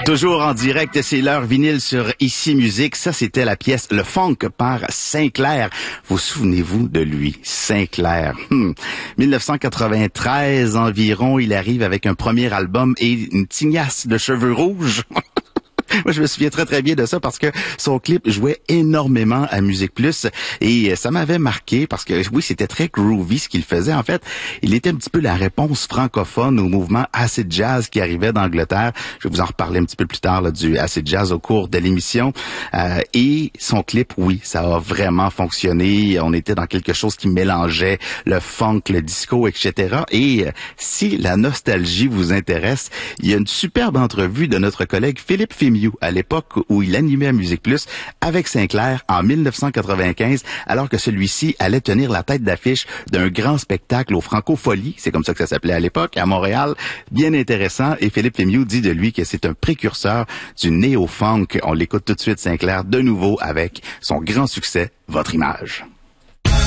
Toujours en direct, c'est l'heure vinyle sur Ici Musique. Ça, c'était la pièce Le Funk par Sinclair. Vous souvenez-vous de lui, Sinclair? 1993 environ, il arrive avec un premier album et une tignasse de cheveux rouges. Moi, je me souviens très très bien de ça parce que son clip jouait énormément à Musique Plus et ça m'avait marqué parce que oui, c'était très groovy ce qu'il faisait. En fait, il était un petit peu la réponse francophone au mouvement acid jazz qui arrivait d'Angleterre. Je vais vous en reparler un petit peu plus tard là, du acid jazz au cours de l'émission. Et son clip, oui, ça a vraiment fonctionné. On était dans quelque chose qui mélangeait le funk, le disco, etc. Et si la nostalgie vous intéresse, il y a une superbe entrevue de notre collègue Philippe Fémieux à l'époque où il animait à Musique Plus avec Sinclair en 1995, alors que celui-ci allait tenir la tête d'affiche d'un grand spectacle au Francofolie, c'est comme ça que ça s'appelait à l'époque, à Montréal. Bien intéressant, et Philippe Fémieux dit de lui que c'est un précurseur du néo-funk. On l'écoute tout de suite, Sinclair, de nouveau avec son grand succès, Votre Image.